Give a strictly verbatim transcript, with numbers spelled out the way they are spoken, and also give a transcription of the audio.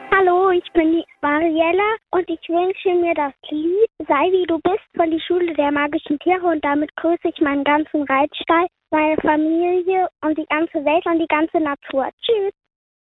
Hallo, ich bin die Mariella und ich wünsche mir das Lied Sei wie du bist von die Schule der magischen Tiere und damit grüße ich meinen ganzen Reitstall, meine Familie und die ganze Welt und die ganze Natur. Tschüss.